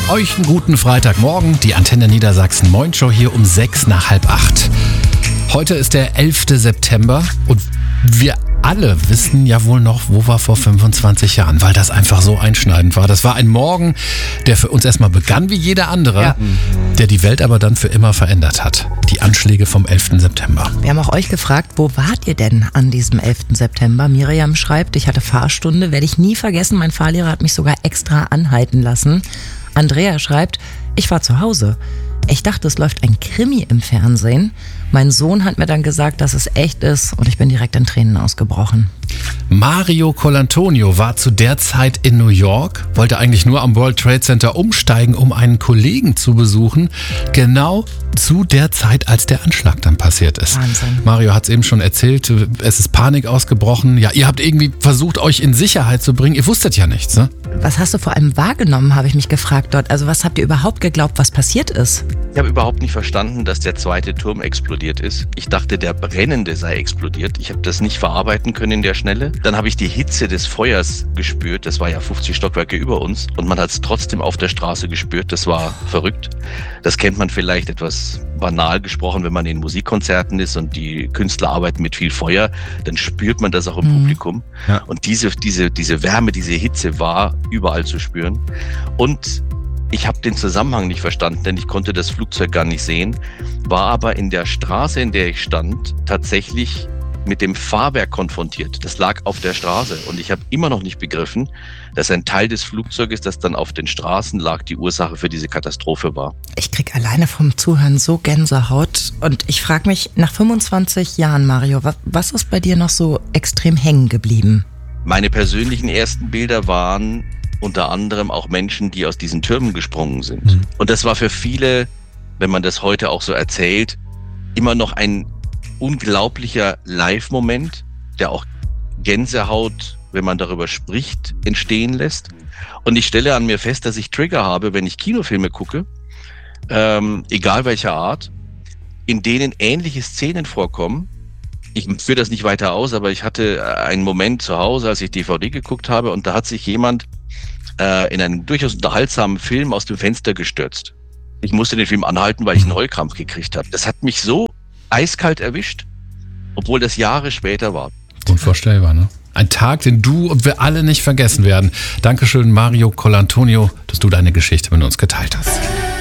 Euch einen guten Freitagmorgen. Die Antenne Niedersachsen Morning-Show hier um 6 nach halb 8. Heute ist der 11. September und wir alle wissen ja wohl noch, wo wir vor 25 Jahren, weil das einfach so einschneidend war. Das war ein Morgen, der für uns erstmal begann wie jeder andere, der die Welt aber dann für immer verändert hat. Die Anschläge vom 11. September. Wir haben auch euch gefragt, wo wart ihr denn an diesem 11. September? Miriam schreibt, ich hatte Fahrstunde, werde ich nie vergessen. Mein Fahrlehrer hat mich sogar extra anhalten lassen. Andrea schreibt, ich war zu Hause. Ich dachte, es läuft ein Krimi im Fernsehen. Mein Sohn hat mir dann gesagt, dass es echt ist und ich bin direkt in Tränen ausgebrochen. Mario Colantonio war zu der Zeit in New York, wollte eigentlich nur am World Trade Center umsteigen, um einen Kollegen zu besuchen. Genau zu der Zeit, als der Anschlag dann passiert ist. Wahnsinn. Mario hat es eben schon erzählt, es ist Panik ausgebrochen. Ja, ihr habt irgendwie versucht, euch in Sicherheit zu bringen. Ihr wusstet ja nichts, ne? Was hast du vor allem wahrgenommen, habe ich mich gefragt dort. Also was habt ihr überhaupt geglaubt, was passiert ist? Ich habe überhaupt nicht verstanden, dass der zweite Turm explodiert ist. Ich dachte, der Brennende sei explodiert. Ich habe das nicht verarbeiten können in der Schnelle. Dann habe ich die Hitze des Feuers gespürt. Das war ja 50 Stockwerke über uns. Und man hat es trotzdem auf der Straße gespürt. Das war verrückt. Das kennt man vielleicht etwas banal gesprochen, wenn man in Musikkonzerten ist und die Künstler arbeiten mit viel Feuer. Dann spürt man das auch im Publikum. Ja. Und diese Wärme, diese Hitze war überall zu spüren. Und ich habe den Zusammenhang nicht verstanden, denn ich konnte das Flugzeug gar nicht sehen, war aber in der Straße, in der ich stand, tatsächlich mit dem Fahrwerk konfrontiert. Das lag auf der Straße und ich habe immer noch nicht begriffen, dass ein Teil des Flugzeuges, das dann auf den Straßen lag, die Ursache für diese Katastrophe war. Ich krieg alleine vom Zuhören so Gänsehaut und ich frage mich, nach 25 Jahren, Mario, was ist bei dir noch so extrem hängen geblieben? Meine persönlichen ersten Bilder waren unter anderem auch Menschen, die aus diesen Türmen gesprungen sind. Und das war für viele, wenn man das heute auch so erzählt, immer noch ein unglaublicher Live-Moment, der auch Gänsehaut, wenn man darüber spricht, entstehen lässt. Und ich stelle an mir fest, dass ich Trigger habe, wenn ich Kinofilme gucke, egal welcher Art, in denen ähnliche Szenen vorkommen. Ich führe das nicht weiter aus, aber ich hatte einen Moment zu Hause, als ich DVD geguckt habe und da hat sich jemand in einem durchaus unterhaltsamen Film aus dem Fenster gestürzt. Ich musste den Film anhalten, weil ich einen Heulkrampf gekriegt habe. Das hat mich so eiskalt erwischt, obwohl das Jahre später war. Unvorstellbar, ne? Ein Tag, den du und wir alle nicht vergessen werden. Dankeschön, Mario Colantonio, dass du deine Geschichte mit uns geteilt hast.